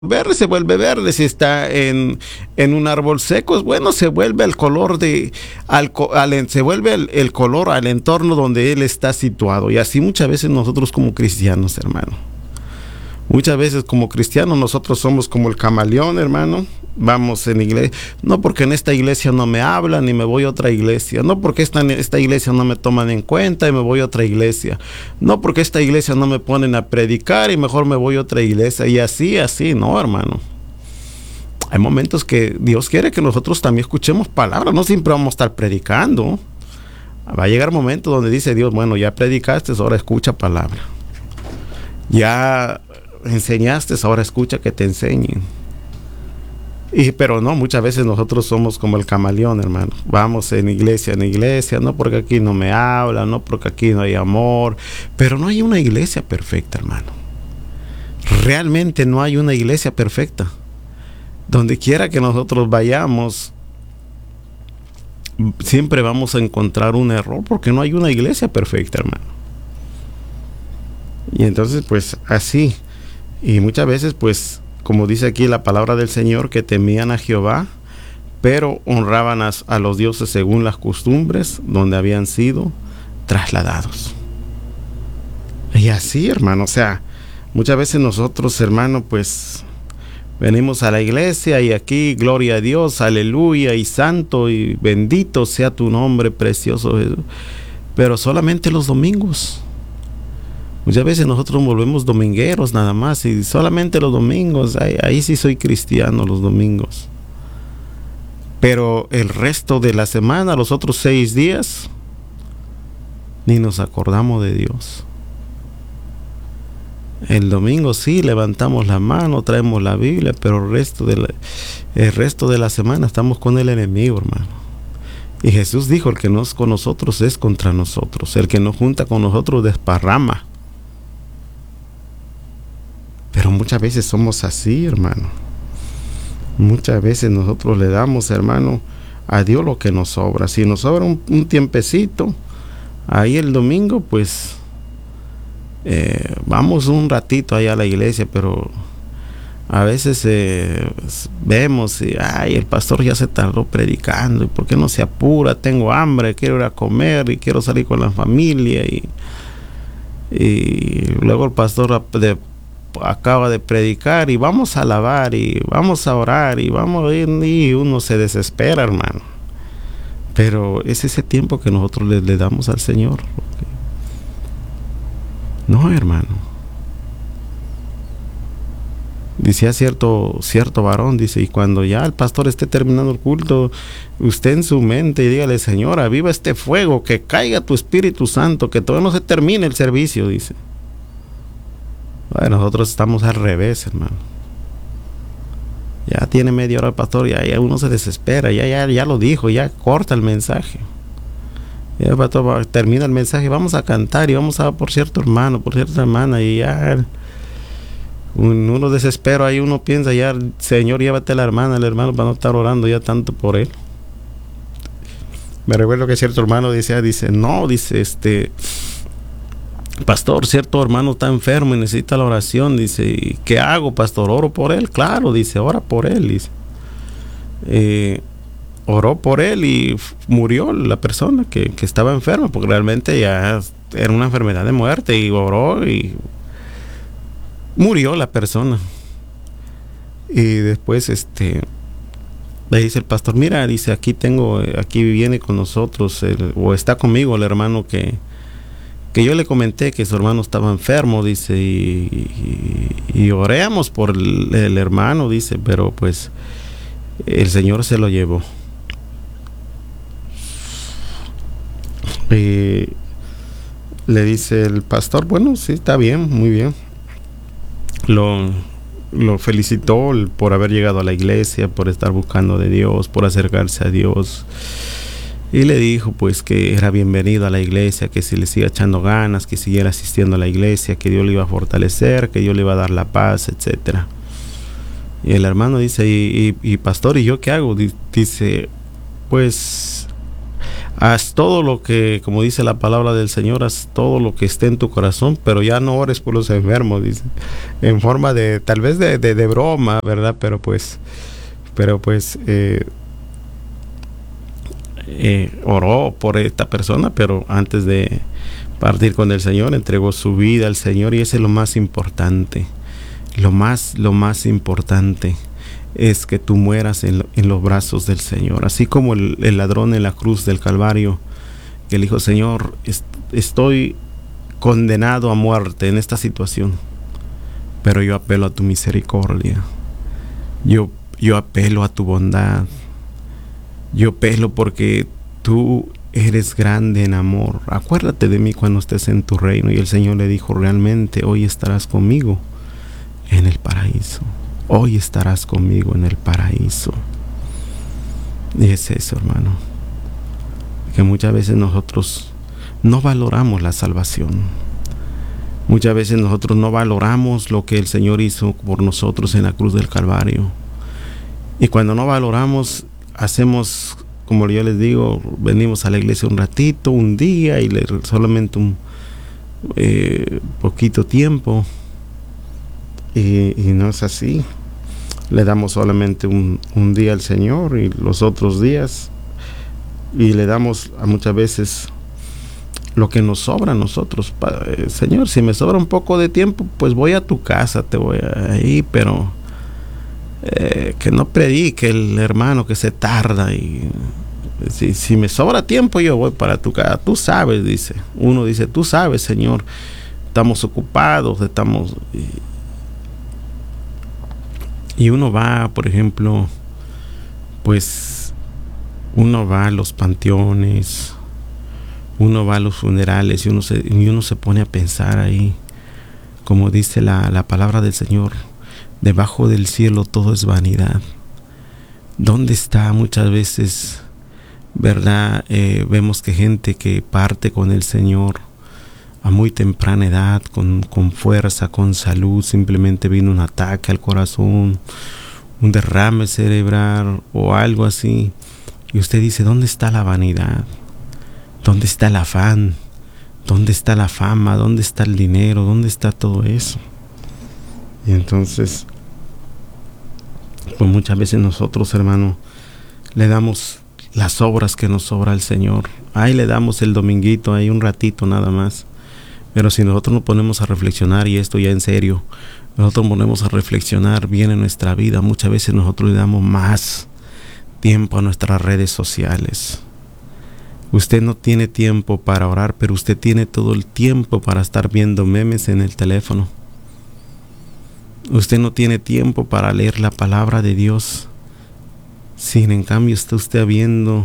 verde, se vuelve verde. Si está en un árbol seco, es bueno, se vuelve el color se vuelve el color al entorno donde él está situado. Y así muchas veces nosotros como cristianos, hermano. Muchas veces como cristianos nosotros somos como el camaleón, hermano. Vamos en iglesia, no porque en esta iglesia no me hablan y me voy a otra iglesia, no porque esta iglesia no me toman en cuenta y me voy a otra iglesia, no porque esta iglesia no me ponen a predicar y mejor me voy a otra iglesia, y así, no, hermano. Hay momentos que Dios quiere que nosotros también escuchemos palabras, no siempre vamos a estar predicando. Va a llegar momentos donde dice Dios, bueno, ya predicaste, ahora escucha palabra. Ya enseñaste, ahora escucha que te enseñen. Pero no, muchas veces nosotros somos como el camaleón, hermano. Vamos en iglesia, no porque aquí no me hablan, no porque aquí no hay amor. Pero no hay una iglesia perfecta, hermano. Realmente no hay una iglesia perfecta. Donde quiera que nosotros vayamos, siempre vamos a encontrar un error, porque no hay una iglesia perfecta, hermano. Y entonces, pues, así. Y muchas veces, pues, como dice aquí la palabra del Señor, que temían a Jehová, pero honraban a los dioses según las costumbres donde habían sido trasladados. Y así, hermano, o sea, muchas veces nosotros, hermano, pues venimos a la iglesia y aquí, gloria a Dios, aleluya, y santo y bendito sea tu nombre, precioso Jesús, pero solamente los domingos. Muchas veces nosotros volvemos domingueros nada más, y solamente los domingos, ahí sí soy cristiano los domingos. Pero el resto de la semana, los otros 6 días, ni nos acordamos de Dios. El domingo sí levantamos la mano, traemos la Biblia, pero el resto de la semana estamos con el enemigo, hermano. Y Jesús dijo, el que no es con nosotros es contra nosotros, el que no junta con nosotros desparrama. Pero muchas veces somos así, hermano. Muchas veces nosotros le damos, hermano, a Dios lo que nos sobra. Si nos sobra un tiempecito, ahí el domingo, pues, vamos un ratito allá a la iglesia, pero a veces vemos y, el pastor ya se tardó predicando, ¿y por qué no se apura? Tengo hambre, quiero ir a comer y quiero salir con la familia, y luego el pastor acaba de predicar y vamos a alabar y vamos a orar y vamos a ir, y uno se desespera, hermano. Pero es ese tiempo que nosotros le damos al Señor. No, hermano. Decía cierto varón, dice, y cuando ya el pastor esté terminando el culto, usted en su mente y dígale, Señor, aviva este fuego, que caiga tu Espíritu Santo, que todavía no se termine el servicio, dice. Bueno, nosotros estamos al revés, hermano. Ya tiene media hora el pastor, ya uno se desespera, ya lo dijo, ya corta el mensaje. Ya el pastor termina el mensaje, vamos a cantar y vamos a por cierto hermano, por cierta hermana, y ya uno desespera, ahí uno piensa, ya, Señor, llévate a la hermana, el hermano, para no estar orando ya tanto por él. Me recuerdo que cierto hermano dice, pastor, cierto hermano está enfermo y necesita la oración, dice, ¿y qué hago, pastor? ¿Oro por él? Claro, dice, ora por él, dice. Oró por él y murió la persona que estaba enferma, porque realmente ya era una enfermedad de muerte, y oró y murió la persona. Y después le dice el pastor, mira, dice, aquí viene con nosotros o está conmigo el hermano que yo le comenté que su hermano estaba enfermo, dice, y oremos por el hermano, dice, pero pues el Señor se lo llevó. Y le dice el pastor, bueno, sí, está bien, muy bien. Lo felicitó por haber llegado a la iglesia, por estar buscando de Dios, por acercarse a Dios. Y le dijo pues que era bienvenido a la iglesia, que si le siga echando ganas, que siguiera asistiendo a la iglesia, que Dios le iba a fortalecer, que Dios le iba a dar la paz, etcétera. Y el hermano dice, y pastor, ¿y yo qué hago? Dice, pues haz todo lo que, como dice la palabra del Señor, haz todo lo que esté en tu corazón, pero ya no ores por los enfermos, dice, en forma de, tal vez de broma, ¿verdad? Oró por esta persona, pero antes de partir con el Señor, entregó su vida al Señor, y ese es lo más importante. Lo más importante es que tú mueras en los brazos del Señor, así como el ladrón en la cruz del Calvario, que le dijo: Señor, estoy condenado a muerte en esta situación, pero yo apelo a tu misericordia, yo apelo a tu bondad, yo apelo porque tú eres grande en amor. Acuérdate de mí cuando estés en tu reino. Y el Señor le dijo: realmente hoy estarás conmigo en el paraíso. Hoy estarás conmigo en el paraíso. Y es eso, hermano, que muchas veces nosotros no valoramos la salvación. Muchas veces nosotros no valoramos lo que el Señor hizo por nosotros en la cruz del Calvario. Y cuando no valoramos, hacemos, como yo les digo, venimos a la iglesia un ratito, un día, y solamente un poquito tiempo. Y no es así. Le damos solamente un día al Señor, y los otros días, y le damos muchas veces lo que nos sobra a nosotros. Señor, si me sobra un poco de tiempo, pues voy a tu casa, te voy ahí, pero que no predique el hermano que se tarda. Y si me sobra tiempo, yo voy para tu casa. Tú sabes, dice. Uno dice: tú sabes, Señor, estamos ocupados, y uno va, por ejemplo, pues uno va a los panteones, uno va a los funerales, y uno se pone a pensar ahí, como dice la palabra del Señor: debajo del cielo todo es vanidad. ¿Dónde está muchas veces, verdad? Vemos que gente que parte con el Señor a muy temprana edad, con fuerza, con salud, simplemente vino un ataque al corazón, un derrame cerebral o algo así, y usted dice: ¿dónde está la vanidad? ¿Dónde está el afán? ¿Dónde está la fama? ¿Dónde está el dinero? ¿Dónde está todo eso? Y entonces, pues muchas veces nosotros, hermano, le damos las obras que nos sobra al Señor. Ahí le damos el dominguito, ahí un ratito nada más. Pero si nosotros nos ponemos a reflexionar, y esto ya en serio, nosotros nos ponemos a reflexionar bien en nuestra vida, muchas veces nosotros le damos más tiempo a nuestras redes sociales. Usted no tiene tiempo para orar, pero usted tiene todo el tiempo para estar viendo memes en el teléfono. Usted no tiene tiempo para leer la palabra de Dios. Sin en cambio está usted viendo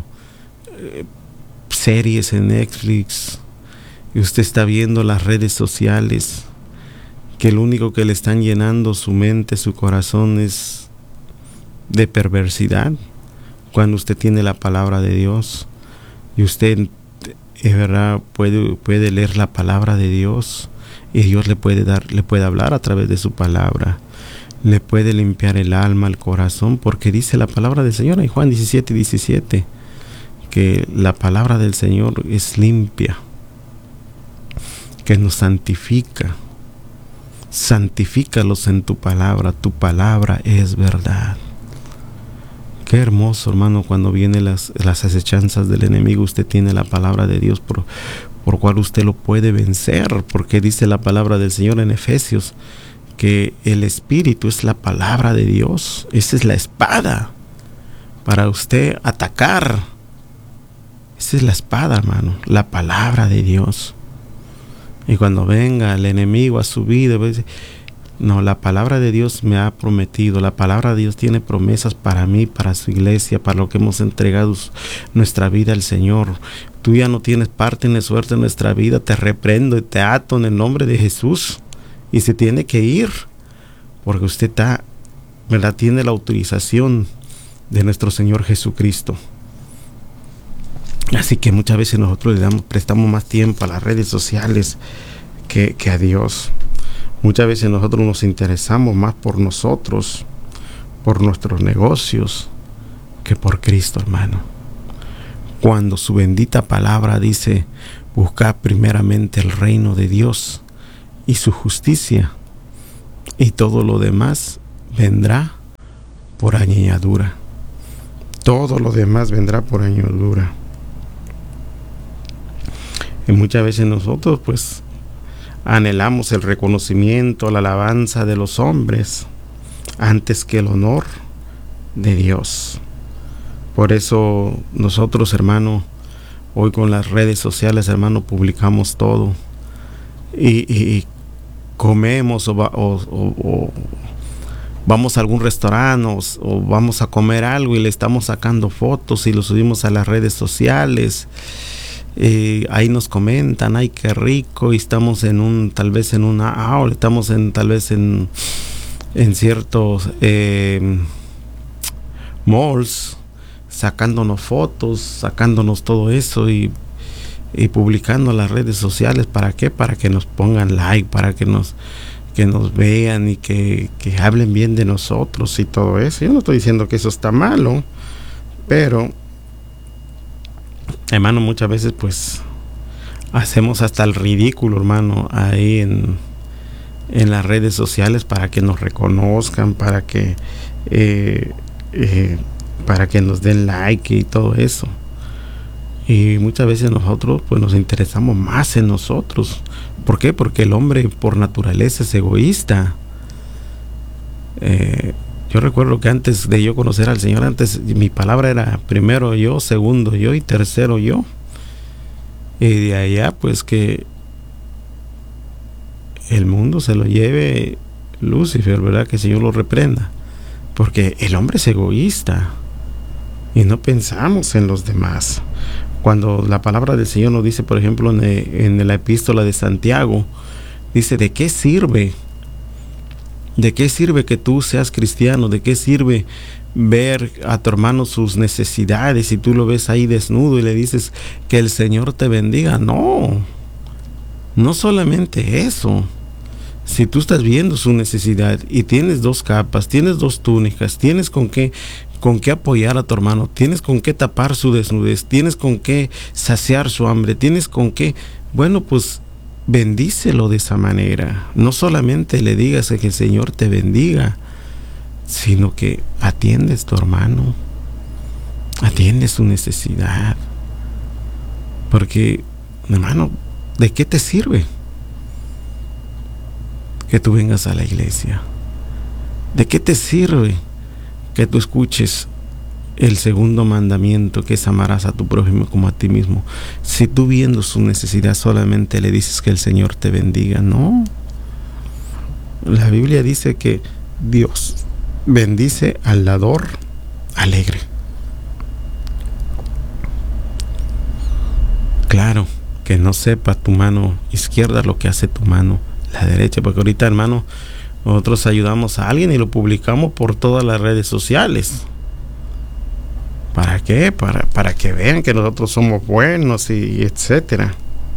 series en Netflix, y usted está viendo las redes sociales, que lo único que le están llenando su mente, su corazón, es de perversidad, cuando usted tiene la palabra de Dios. Y usted, es verdad, puede leer la palabra de Dios, y Dios le puede hablar a través de su palabra, le puede limpiar el alma, el corazón, porque dice la palabra del Señor en Juan 17:17, que la palabra del Señor es limpia, que nos santifica. Santifícalos en tu palabra es verdad. Qué hermoso, hermano, cuando vienen las acechanzas del enemigo, usted tiene la palabra de Dios por cual usted lo puede vencer, porque dice la palabra del Señor en Efesios que el Espíritu es la palabra de Dios. Esa es la espada para usted atacar. Esa es la espada, hermano, la palabra de Dios. Y cuando venga el enemigo a su vida, no, la palabra de Dios me ha prometido, la palabra de Dios tiene promesas para mí, para su iglesia, para lo que hemos entregado nuestra vida al Señor. Tú ya no tienes parte ni suerte en nuestra vida, te reprendo y te ato en el nombre de Jesús. Y se tiene que ir, porque usted tiene la autorización de nuestro Señor Jesucristo. Así que muchas veces nosotros prestamos más tiempo a las redes sociales que a Dios. Muchas veces nosotros nos interesamos más por nosotros, por nuestros negocios, que por Cristo, hermano. cuando su bendita palabra dice: buscad primeramente el reino de Dios y su justicia, y todo lo demás vendrá por añadidura. Todo lo demás vendrá por añadidura. Y muchas veces nosotros pues anhelamos el reconocimiento, la alabanza de los hombres antes que el honor de Dios. Por eso nosotros, hermano, hoy con las redes sociales, hermano, publicamos todo y comemos o vamos a algún restaurante o vamos a comer algo y le estamos sacando fotos y lo subimos a las redes sociales. Ahí nos comentan: ay, qué rico, y estamos tal vez en una aula, estamos tal vez en ciertos malls, sacándonos fotos, sacándonos todo eso y publicando en las redes sociales. ¿Para qué? Para que nos pongan like, para que nos vean y que hablen bien de nosotros y todo eso. Yo no estoy diciendo que eso está malo, pero hermano, muchas veces pues hacemos hasta el ridículo, hermano, ahí en las redes sociales para que nos reconozcan, para que nos den like y todo eso. Y muchas veces nosotros pues nos interesamos más en nosotros. ¿Por qué? Porque el hombre por naturaleza es egoísta. Yo recuerdo que antes de yo conocer al Señor, antes mi palabra era primero yo, segundo yo y tercero yo. Y de allá pues que el mundo se lo lleve Lucifer, ¿verdad? Que el Señor lo reprenda. Porque el hombre es egoísta y no pensamos en los demás. Cuando la palabra del Señor nos dice, por ejemplo, en la epístola de Santiago, dice: ¿de qué sirve? ¿De qué sirve que tú seas cristiano? ¿De qué sirve ver a tu hermano sus necesidades y tú lo ves ahí desnudo y le dices que el Señor te bendiga? No solamente eso. Si tú estás viendo su necesidad y tienes 2 capas, tienes 2 túnicas, tienes con qué apoyar a tu hermano, tienes con qué tapar su desnudez, tienes con qué saciar su hambre, tienes con qué, bueno, pues bendícelo de esa manera. No solamente le digas que el Señor te bendiga, sino que atiendes a tu hermano, atiendes su necesidad. Porque, hermano, ¿de qué te sirve que tú vengas a la iglesia? ¿De qué te sirve que tú escuches el segundo mandamiento, que es amarás a tu prójimo como a ti mismo, si tú viendo su necesidad solamente le dices que el Señor te bendiga? No. La Biblia dice que Dios bendice al dador alegre. Claro, que no sepa tu mano izquierda lo que hace tu mano la derecha, porque ahorita, hermano, nosotros ayudamos a alguien y lo publicamos por todas las redes sociales. ¿Para qué? Para que vean que nosotros somos buenos y etcétera.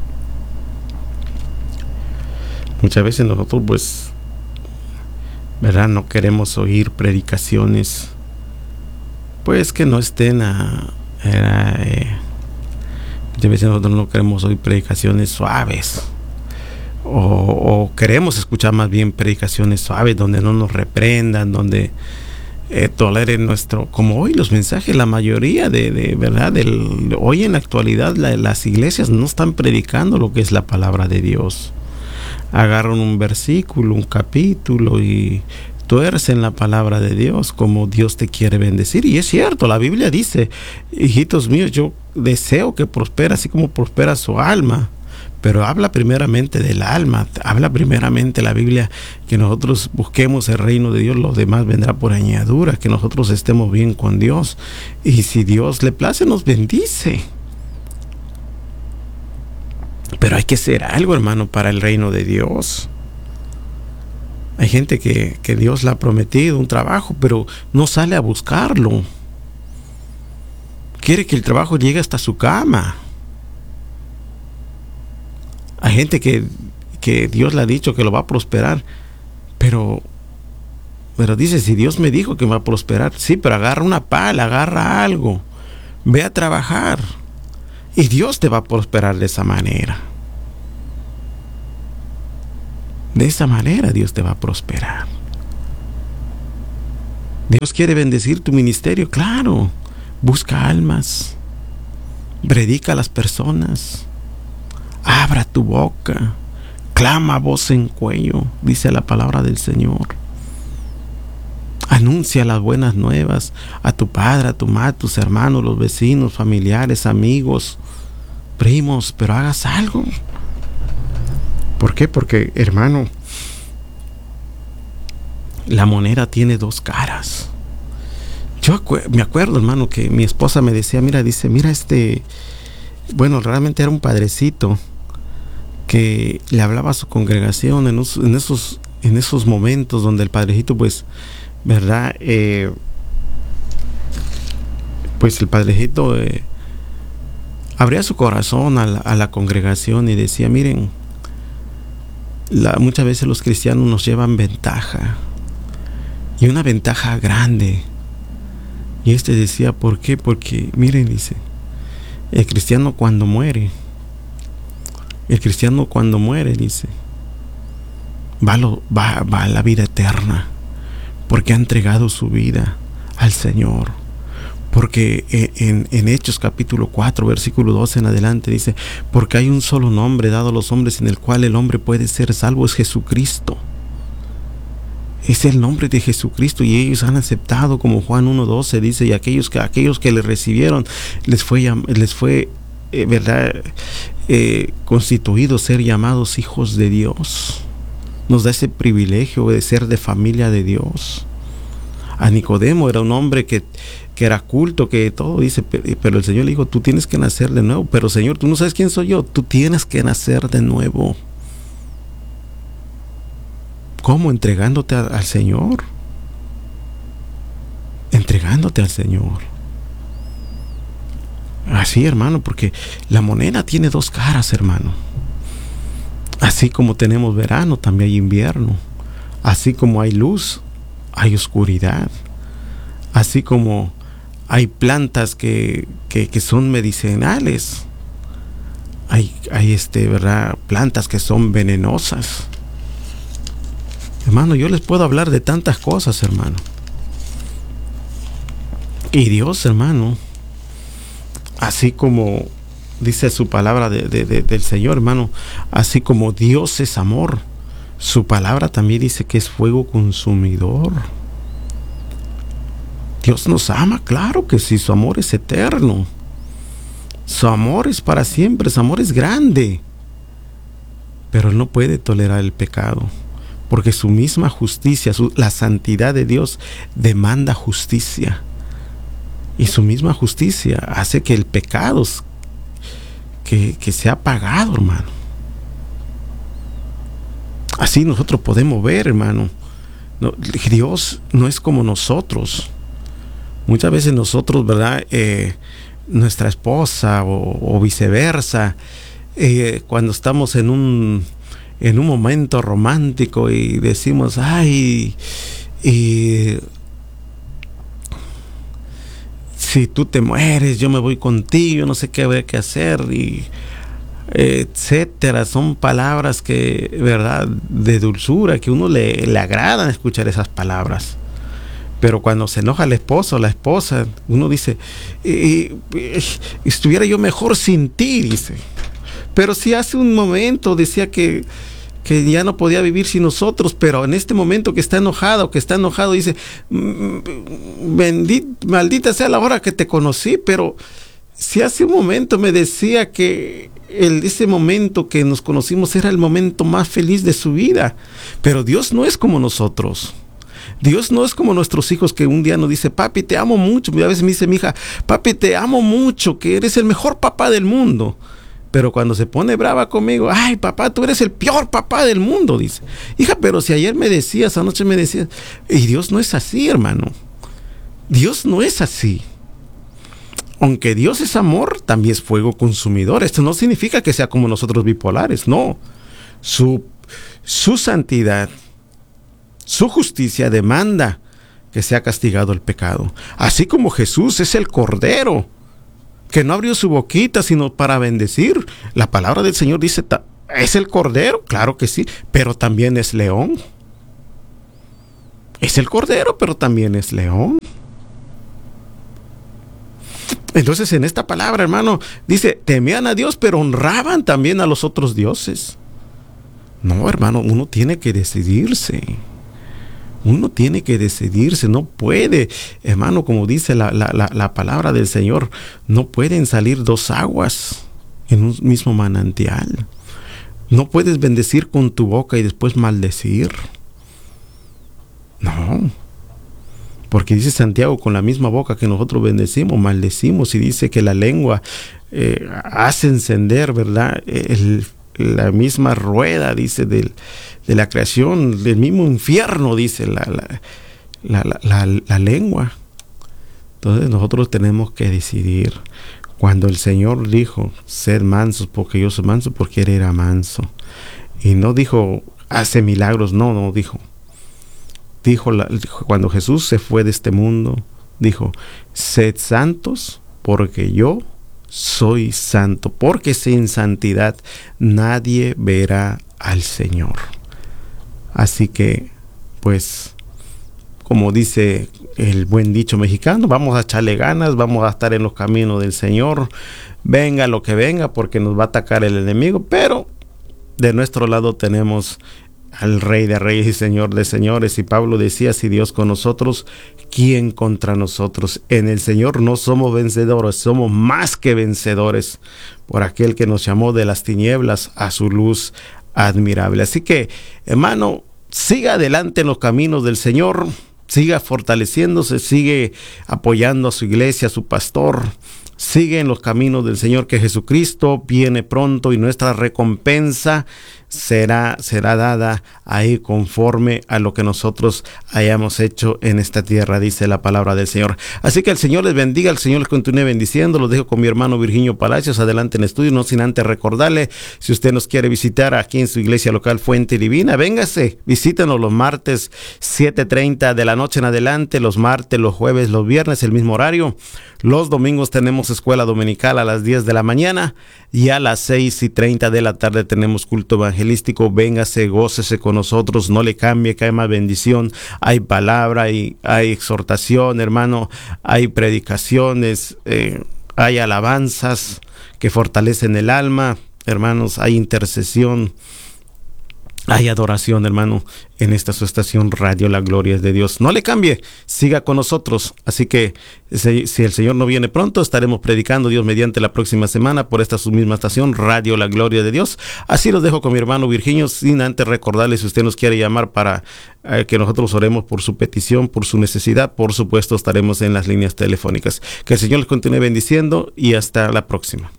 Muchas veces nosotros pues, ¿verdad?, no queremos oír predicaciones pues que no estén muchas veces nosotros no queremos oír predicaciones suaves, o queremos escuchar más bien predicaciones suaves donde no nos reprendan, donde toleren nuestro, como hoy los mensajes, la mayoría de verdad, hoy en la actualidad las iglesias no están predicando lo que es la palabra de Dios. Agarran un versículo, un capítulo y tuercen la palabra de Dios como Dios te quiere bendecir. Y es cierto, la Biblia dice: hijitos míos, yo deseo que prospere así como prospera su alma. Pero habla primeramente del alma, habla primeramente la Biblia que nosotros busquemos el reino de Dios, lo demás vendrá por añadidura, que nosotros estemos bien con Dios. Y si Dios le place, nos bendice. Pero hay que hacer algo, hermano, para el reino de Dios. Hay gente que Dios le ha prometido un trabajo, pero no sale a buscarlo. Quiere que el trabajo llegue hasta su cama. Hay gente que Dios le ha dicho que lo va a prosperar, pero dice: si Dios me dijo que va a prosperar, sí, pero agarra una pala, agarra algo, ve a trabajar. Y Dios te va a prosperar de esa manera. De esa manera Dios te va a prosperar. Dios quiere bendecir tu ministerio, claro. Busca almas. Predica a las personas. Abra tu boca. Clama a voz en cuello, dice la palabra del Señor. Anuncia las buenas nuevas a tu padre, a tu madre, a tus hermanos, los vecinos, familiares, amigos, primos, pero hagas algo. ¿Por qué? Porque, hermano, la moneda tiene dos caras. Yo me acuerdo, hermano, que mi esposa me decía, mira, bueno, realmente era un padrecito que le hablaba a su congregación en esos momentos donde el padrecito, pues, ¿verdad? Pues el padrecito abría su corazón a la congregación y decía, miren, muchas veces los cristianos nos llevan ventaja, y una ventaja grande. Y decía, ¿por qué? Porque, miren, dice, el cristiano cuando muere, dice, va a la vida eterna, porque ha entregado su vida al Señor. Porque en Hechos capítulo 4, versículo 12 en adelante dice, porque hay un solo nombre dado a los hombres en el cual el hombre puede ser salvo, es Jesucristo. Es el nombre de Jesucristo, y ellos han aceptado, como Juan 1:12 dice, y aquellos que le recibieron les fue ¿verdad? Constituidos ser llamados hijos de Dios. Nos da ese privilegio de ser de familia de Dios. A Nicodemo era un hombre que era culto, que todo dice, pero el Señor le dijo, tú tienes que nacer de nuevo. Pero Señor, tú no sabes quién soy yo, tú tienes que nacer de nuevo. ¿Cómo? Entregándote al Señor. Entregándote al Señor. Así, hermano, porque la moneda tiene dos caras, hermano. Así como tenemos verano, también hay invierno. Así como hay luz, hay oscuridad. Así como hay plantas que son medicinales, hay ¿verdad? Plantas que son venenosas. Hermano, yo les puedo hablar de tantas cosas, hermano. Y Dios, hermano, así como dice su palabra del Señor, hermano, así como Dios es amor, su palabra también dice que es fuego consumidor. Dios nos ama, claro que sí, su amor es eterno. Su amor es para siempre, su amor es grande. Pero Él no puede tolerar el pecado, porque su misma justicia, la santidad de Dios demanda justicia. Y su misma justicia hace que el pecado que sea pagado, hermano. Así nosotros podemos ver, hermano, Dios no es como nosotros. Muchas veces nosotros, ¿verdad? Nuestra esposa o viceversa, cuando estamos en un momento romántico y decimos, ay, si tú te mueres, yo me voy contigo, no sé qué voy a hacer, y etcétera. Son palabras que, ¿verdad?, de dulzura, que a uno le agradan escuchar esas palabras. Pero cuando se enoja el esposo o la esposa, uno dice, estuviera yo mejor sin ti, dice. Pero si hace un momento decía que ya no podía vivir sin nosotros, pero en este momento que está enojado, dice, maldita sea la hora que te conocí. Pero si hace un momento me decía que ese momento que nos conocimos era el momento más feliz de su vida. Pero Dios no es como nosotros. Dios no es como nuestros hijos, que un día nos dice, papi, te amo mucho. Y a veces me dice mi hija, papi, te amo mucho, que eres el mejor papá del mundo. Pero cuando se pone brava conmigo, ay, papá, tú eres el peor papá del mundo, dice. Hija, pero si ayer me decías, anoche me decías. Y Dios no es así, hermano. Dios no es así. Aunque Dios es amor, también es fuego consumidor. Esto no significa que sea como nosotros bipolares, no. Su santidad, su justicia demanda que sea castigado el pecado. Así como Jesús es el Cordero que no abrió su boquita sino para bendecir. La palabra del Señor dice, ¿es el cordero? Claro que sí, pero también es león. Es el cordero, pero también es león. Entonces en esta palabra, hermano, dice, temían a Dios, pero honraban también a los otros dioses. No, hermano, uno tiene que decidirse. Uno tiene que decidirse, no puede, hermano, como dice la palabra del Señor, no pueden salir dos aguas en un mismo manantial. No puedes bendecir con tu boca y después maldecir. No. Porque dice Santiago, con la misma boca que nosotros bendecimos, maldecimos. Y dice que la lengua hace encender, ¿verdad? La misma rueda, dice, de la creación, del mismo infierno, dice la lengua. Entonces nosotros tenemos que decidir. Cuando el Señor dijo, sed mansos porque yo soy manso, porque Él era manso. Y no dijo, hace milagros, no dijo. Cuando Jesús se fue de este mundo, dijo, sed santos porque yo soy santo, porque sin santidad nadie verá al Señor. Así que, pues, como dice el buen dicho mexicano, vamos a echarle ganas, vamos a estar en los caminos del Señor, venga lo que venga, porque nos va a atacar el enemigo, pero de nuestro lado tenemos al Rey de Reyes y Señor de Señores. Y Pablo decía, si Dios con nosotros, ¿quién contra nosotros? En el Señor no somos vencedores, somos más que vencedores por aquel que nos llamó de las tinieblas a su luz admirable. Así que, hermano, siga adelante en los caminos del Señor, siga fortaleciéndose, sigue apoyando a su iglesia, a su pastor. Sigue en los caminos del Señor, que Jesucristo viene pronto y nuestra recompensa será dada ahí conforme a lo que nosotros hayamos hecho en esta tierra, dice la palabra del Señor. Así que el Señor les bendiga, el Señor les continúe bendiciendo. Los dejo con mi hermano Virginio Palacios, adelante en estudio, no sin antes recordarle, si usted nos quiere visitar aquí en su iglesia local Fuente Divina, véngase, visítenos los martes 7:30 de la noche en adelante, los martes, los jueves, los viernes, el mismo horario. Los domingos tenemos escuela dominical a las 10 de la mañana y a las 6:30 de la tarde tenemos culto evangelístico. Véngase, gócese con nosotros, no le cambie, que hay más bendición. Hay palabra, hay exhortación, hermano, hay predicaciones, hay alabanzas que fortalecen el alma, hermanos, hay intercesión. Hay adoración, hermano, en esta su estación Radio La Gloria es de Dios. No le cambie, siga con nosotros. Así que si el Señor no viene pronto, estaremos predicando Dios mediante la próxima semana por esta su misma estación Radio La Gloria de Dios. Así los dejo con mi hermano Virginio, sin antes recordarle, si usted nos quiere llamar para que nosotros oremos por su petición, por su necesidad, por supuesto estaremos en las líneas telefónicas. Que el Señor les continúe bendiciendo y hasta la próxima.